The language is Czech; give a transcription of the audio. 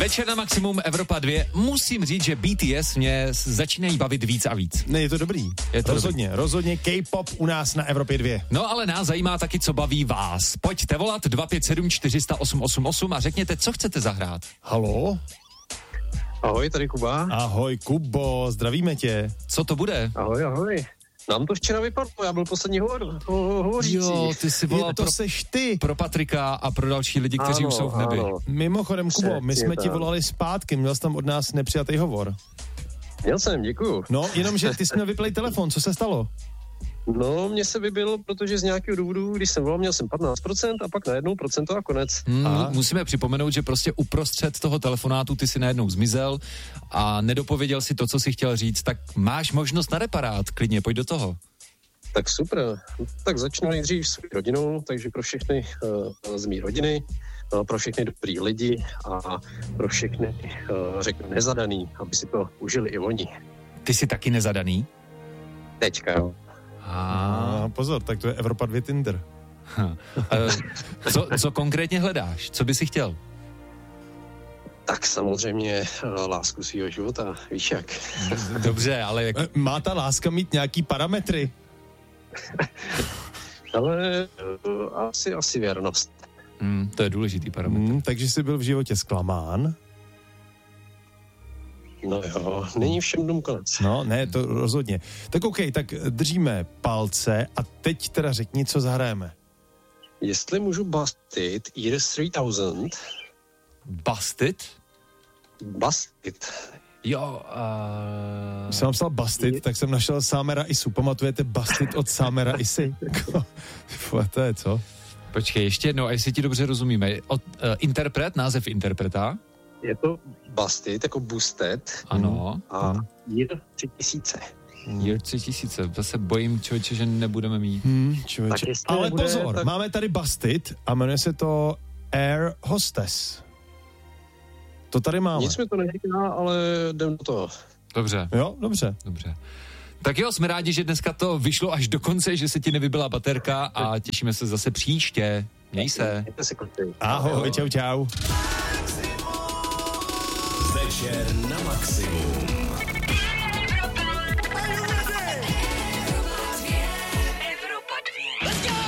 Večer na Maximum, Evropa 2. Musím říct, že BTS mě začínají bavit víc a víc. Ne, je to dobrý. Rozhodně K-pop u nás na Evropě 2. No ale nás zajímá taky, co baví vás. Pojďte volat 257 400 888 a řekněte, co chcete zahrát. Haló? Ahoj, tady Kuba. Ahoj, Kubo, zdravíme tě. Co to bude? Ahoj. Nám to včera vypadlo, já byl poslední hovořící. Jo, ty jsi volal seš ty. Pro Patrika a pro další lidi, kteří ano, už jsou v nebi. Ano. Mimochodem, Kubo, my jsme ti volali zpátky, měl jsi tam od nás nepřijatý hovor. Měl jsem, děkuju. No, jenomže ty jsi měl vyplej telefon, co se stalo? No, mně se vybil, protože z nějakého důvodu, když jsem volal, měl jsem 15% a pak najednou procento a konec. Musíme připomenout, že prostě uprostřed toho telefonátu ty si najednou zmizel a nedopověděl si to, co si chtěl říct, tak máš možnost na reparát, klidně, pojď do toho. Tak super, tak začnu nejdřív s rodinou, takže pro všechny z mý rodiny, pro všechny dobrý lidi a pro všechny, řeknu, nezadaný, aby si to užili i oni. Ty jsi taky nezadaný? Teďka, jo. Pozor, tak to je Evropa 2 Tinder. Co konkrétně hledáš? Co by si chtěl? Tak samozřejmě lásku svýho života, víš jak. Dobře, ale jak... Má ta láska mít nějaký parametry? Ale asi věrnost. To je důležitý parametr. Takže jsi byl v životě zklamán? No jo, není všem dům konec. No, ne, to rozhodně. Tak OK, tak držíme palce a teď teda řekni, co zahrajeme. Jestli můžu Busted, Year 3000. Busted? Busted. Jo, Když jsem napsal Busted, tak jsem našel Samera Isu. Pamatujete Busted od Samera Isy? To je co? Počkej, ještě jednou, a jestli ti dobře rozumíme. Interpret, název interpreta? Je to Busted, jako Boosted. Ano. A Year 3000. Year 3000, to se bojím, člověče, že nebudeme mít. Ale pozor, máme tady Busted a jmenuje se to Air Hostess. To tady máme. Nic mi to neříká, ale jdem do toho. Dobře. Jo, dobře. Tak jo, jsme rádi, že dneska to vyšlo až do konce, že se ti nevybila baterka a těšíme se zase příště. Měj se. Ahoj, čau. Večer na Maximum.